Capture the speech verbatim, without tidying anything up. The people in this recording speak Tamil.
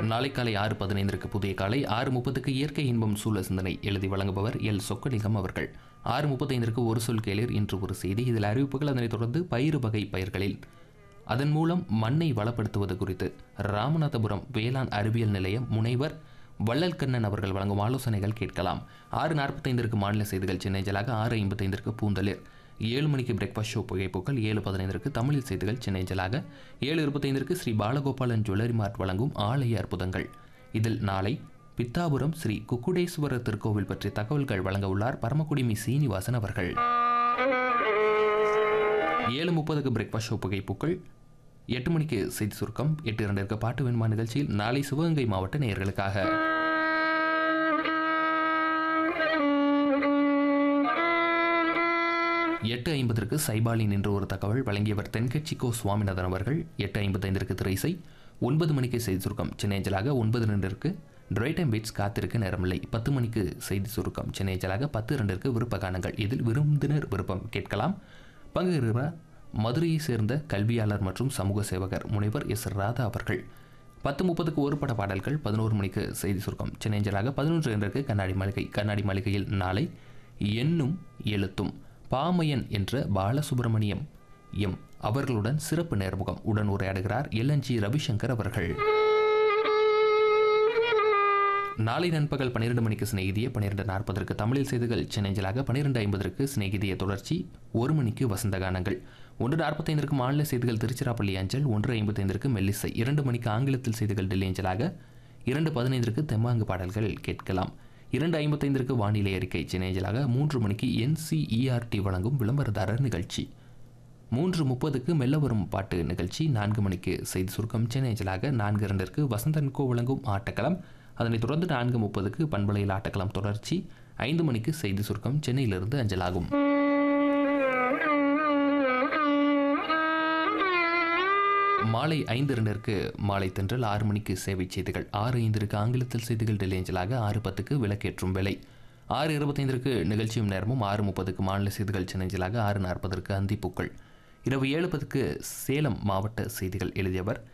நாளை காலை ஆறு பதினைந்திற்கு புதிய காலை, ஆறு முப்பதுக்கு இயற்கை இன்பம் சூழ சிந்தனை எழுதி வழங்குபவர் எல் சொக்கலிங்கம் அவர்கள். ஆறு முப்பத்தைந்திற்கு ஒரு சொல் கேளீர் இன்று ஒரு செய்தி. இதில் அறிவிப்புகள், அதனைத் தொடர்ந்து பயிறு வகை பயிர்களில் அதன் மூலம் மண்ணை வளப்படுத்துவது குறித்து ராமநாதபுரம் வேளாண் அறிவியல் நிலையம் முனைவர் வள்ளல் கண்ணன் அவர்கள் வழங்கும் ஆலோசனைகள் கேட்கலாம். ஆறு நாற்பத்தைந்திற்கு மாநில செய்திகள் சென்னைஜலாக, ஆறு ஐம்பத்தைந்திற்கு பூந்தளிர், ஏழு மணிக்கு பிரேக்ஃபாஸ்ட் ஷோ புகைப்புகள், ஏழு பதினைந்திற்கு தமிழில் செய்திகள் சென்னைஜலாக, ஏழு இருபத்தைந்திற்கு ஸ்ரீ பாலகோபாலன் ஜுவல்லரி மார்ட் வழங்கும் ஆலய அற்புதங்கள். இதில் நாளை பித்தாபுரம் ஸ்ரீ குக்குடேஸ்வரர் திருக்கோவில் பற்றி தகவல்கள் வழங்க உள்ளார் பரமக்குடி மி சீனிவாசன் அவர்கள். ஏழு முப்பதுக்கு பிரேக்ஃபாஸ்ட் ஷோ புகைப்புகள், எட்டு மணிக்கு செய்தி சுருக்கம், எட்டு இரண்டிற்கு பாட்டு வெண்மா நிகழ்ச்சியில் நாளை சிவகங்கை மாவட்ட நேயர்களுக்காக எட்டு ஐம்பதற்கு சைபாலின் என்று ஒரு தகவல் வழங்கியவர் தென்கட்சிக்கோ சுவாமிநாதன் அவர்கள். எட்டு ஐம்பத்தைந்திற்கு திரைசை, ஒன்பது மணிக்கு செய்தி சுருக்கம் சென்னைஜலாக, ஒன்பது ரெண்டிற்கு ட்ரை டைம் பீட்ஸ் காத்திருக்க நேரமில்லை, பத்து மணிக்கு செய்தி சுருக்கம் சென்னைஜலாக, பத்து இரண்டிற்கு விருப்ப கானங்கள். இதில் விருந்தினர் விருப்பம் கேட்கலாம். பங்குகிற மதுரையை சேர்ந்த கல்வியாளர் மற்றும் சமூக சேவகர் முனைவர் எஸ் ராதா அவர்கள். பத்து முப்பதுக்கு ஒரு பட பாடல்கள், பதினோரு மணிக்கு செய்தி சுருக்கம் சென்னைஜலாக, பதினொன்று இரண்டிற்கு கண்ணாடி மாளிகை. கண்ணாடி மாளிகையில் நாளை எண்ணும் எழுத்தும் பாமையன் என்ற பாலசுப்ரமணியம் எம் அவர்களுடன் சிறப்பு நேர்முகம். உடன் உரையாடுகிறார் எல் என் ஜி ரவிசங்கர் அவர்கள். நாளை நண்பகல் பன்னிரண்டு மணிக்கு சிநேகிதிய, பன்னிரண்டு நாற்பதற்கு தமிழில் செய்திகள் சென்னைஜலாக, பன்னிரண்டு ஐம்பதற்கு சிநேகிதிய தொடர்ச்சி, ஒரு மணிக்கு வசந்த கானங்கள், ஒன்று நாற்பத்தைந்திற்கு மாநில செய்திகள் திருச்சிராப்பள்ளி அஞ்சல், ஒன்று ஐம்பத்தைந்திற்கு மெல்லிசை, இரண்டு மணிக்கு ஆங்கிலத்தில் செய்திகள் டெல்லி அஞ்சலாக, இரண்டு பதினைந்திற்கு தெம்மாங்கு பாடல்கள் கேட்கலாம், இரண்டு ஐம்பத்தைந்திற்கு வானிலை அறிக்கை சென்னைஜலாக, மூன்று மணிக்கு N C E R D வழங்கும் விளம்பரதாரர் நிகழ்ச்சி, மூன்று முப்பதுக்கு மெல்ல வரும் பாட்டு நிகழ்ச்சி, நான்கு மணிக்கு செய்தி சுருக்கம் சென்னைஜலாக, நான்கு இரண்டிற்கு வசந்தன்கோ வழங்கும் ஆட்டக்களம், அதனைத் தொடர்ந்து நான்கு முப்பதுக்கு பண்பலையில் ஆட்டக்களம் தொடர்ச்சி, ஐந்து மணிக்கு செய்தி சுருக்கம் சென்னையிலிருந்து அஞ்சலாகும். மாலை ஐந்து இரண்டிற்கு மாலை தென்றல், ஆறு மணிக்கு சேவை செய்திகள், ஆறு ஐந்திற்கு ஆங்கிலத்தில் செய்திகள் டெல்லி அஞ்சலாக, ஆறு பத்துக்கு விளக்கேற்றும் வேலை, ஆறு இருபத்தைந்திற்கு நிகழ்ச்சியும் நேரமும், ஆறு முப்பதுக்கு மாநில செய்திகள் சென்னைஜலாக, ஆறு நாற்பதற்கு அந்திப்பூக்கள், இரவு ஏழு பத்துக்கு சேலம் மாவட்ட செய்திகள் எழுதியவர்